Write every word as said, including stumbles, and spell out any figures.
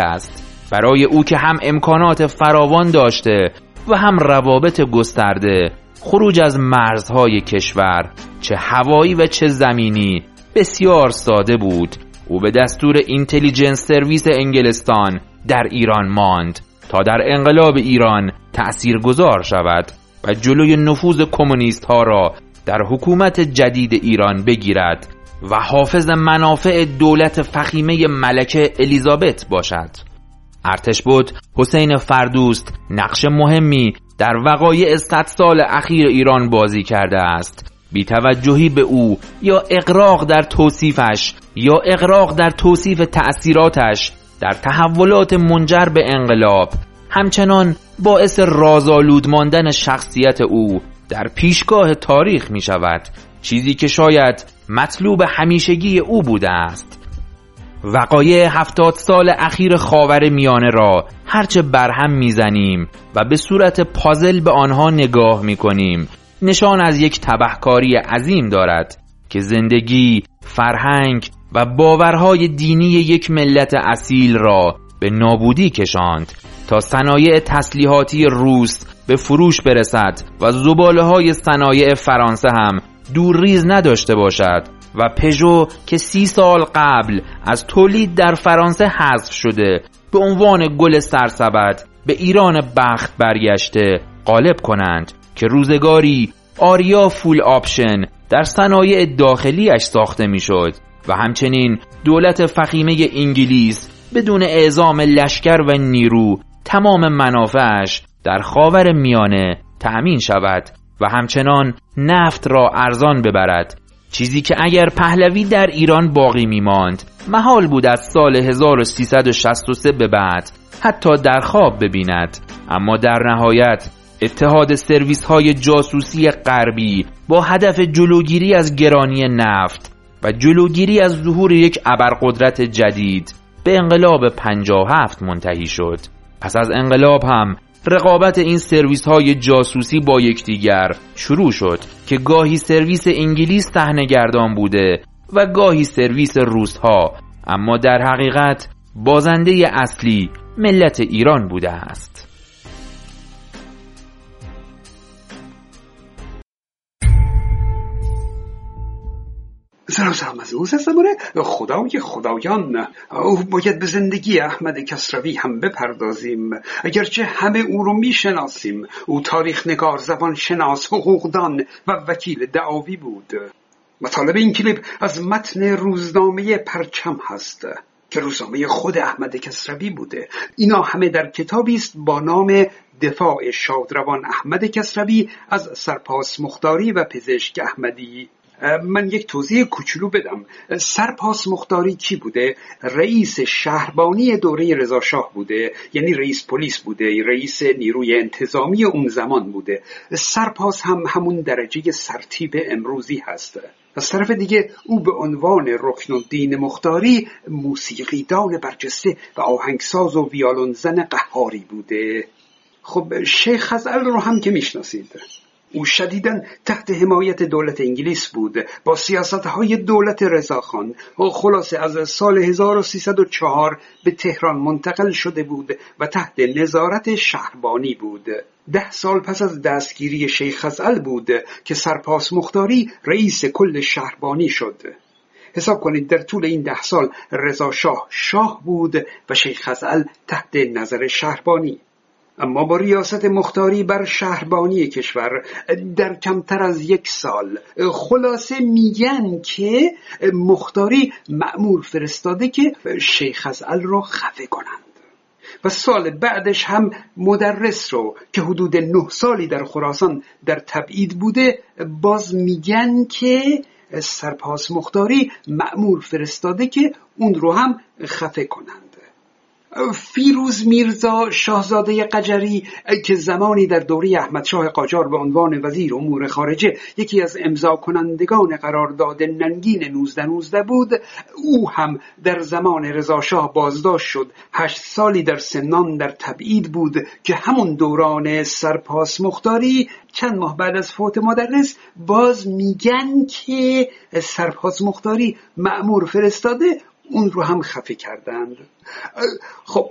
است. برای او که هم امکانات فراوان داشته و هم روابط گسترده، خروج از مرزهای کشور چه هوایی و چه زمینی بسیار ساده بود. او به دستور اینتلیجنس سرویس انگلستان در ایران ماند تا در انقلاب ایران تأثیرگذار شود و جلوی نفوذ کمونیست ها را در حکومت جدید ایران بگیرد و حافظ منافع دولت فخیمه ملکه الیزابت باشد. ارتشبد حسین فردوست نقش مهمی در وقایع صد سال اخیر ایران بازی کرده است. بی‌توجهی به او یا اغراق در توصیفش یا اغراق در توصیف تأثیراتش در تحولات منجر به انقلاب همچنان باعث رازآلود ماندن شخصیت او در پیشگاه تاریخ می شود، چیزی که شاید مطلوب همیشگی او بوده است. وقایع هفتاد سال اخیر خاور میانه را هرچه برهم میزنیم و به صورت پازل به آنها نگاه میکنیم، نشان از یک تبهکاری عظیم دارد که زندگی، فرهنگ و باورهای دینی یک ملت اصیل را به نابودی کشاند تا صنایع تسلیحاتی روس به فروش برسد و زباله‌های صنایع فرانسه هم دور ریز نداشته باشد و پژو که سی سال قبل از تولید در فرانسه حذف شده به عنوان گل سرسبد به ایران بخت برگشته غالب کنند که روزگاری آریا فول آپشن در صنایع داخلیش ساخته میشد و همچنین دولت فخیمه انگلیس بدون اعزام لشکر و نیرو تمام منافعش در خاور میانه تأمین شود و همچنان نفت را ارزان ببرد، چیزی که اگر پهلوی در ایران باقی میماند محال بود از سال هزار و سیصد و شصت و سه به بعد حتی در خواب ببیند. اما در نهایت اتحاد سرویس های جاسوسی غربی با هدف جلوگیری از گرانی نفت و جلوگیری از ظهور یک ابرقدرت جدید به انقلاب پنجاه و هفت منتهی شد. پس از انقلاب هم رقابت این سرویس های جاسوسی با یکدیگر شروع شد که گاهی سرویس انگلیس صحنه‌گردان بوده و گاهی سرویس روس ها، اما در حقیقت بازنده اصلی ملت ایران بوده است. سلام از اوست زمانه خدای خدایان، او باید به زندگی احمد کسروی هم بپردازیم، اگرچه همه او رو میشناسیم. او تاریخ نگار، زبان شناس، حقوقدان و وکیل دعاوی بود. مطالب این کلیپ از متن روزنامه پرچم هست که روزنامه خود احمد کسروی بوده. اینا همه در کتابی است با نام دفاع شادروان احمد کسروی از سرپاس مختاری و پزشک احمدی. من یک توضیح کوچولو بدم. سرپاس مختاری کی بوده؟ رئیس شهربانی دوره رضا شاه بوده، یعنی رئیس پلیس بوده، رئیس نیروی انتظامی اون زمان بوده. سرپاس هم همون درجه سرتیپ امروزی هست. از طرف دیگه او به عنوان رکنالدین مختاری موسیقیدان برجسته و آهنگساز و ویولنزن قهاری بوده. خب شیخ خزعل رو هم که میشناسید. او شدیداً تحت حمایت دولت انگلیس بود با سیاست‌های دولت رضاخان و خلاصه از سال هزار و سیصد و چهار به تهران منتقل شده بود و تحت نظارت شهربانی بود. ده سال پس از دستگیری شیخ خزعل بود که سرپاس مختاری رئیس کل شهربانی شد. حساب کنید در طول این ده سال رضا شاه شاه بود و شیخ خزعل تحت نظر شهربانی. اما با ریاست مختاری بر شهربانی کشور در کمتر از یک سال خلاصه میگن که مختاری مأمور فرستاده که شیخ خزعل رو خفه کنند و سال بعدش هم مدرس رو که حدود نه سالی در خراسان در تبعید بوده باز میگن که سرپاس مختاری مأمور فرستاده که اون رو هم خفه کنند. فیروز میرزا شاهزاده قجری که زمانی در دوره احمد شاه قاجار به عنوان وزیر امور خارجه یکی از امضا کنندگان قرارداد ننگین نوزده نوزده بود، او هم در زمان رضا شاه بازداشت شد. هشت سالی در سنان در تبعید بود که همون دوران سرپاس مختاری. چند ماه بعد از فوت مدرس باز میگن که سرپاس مختاری مأمور فرستاده اون رو هم خفه کردند. خب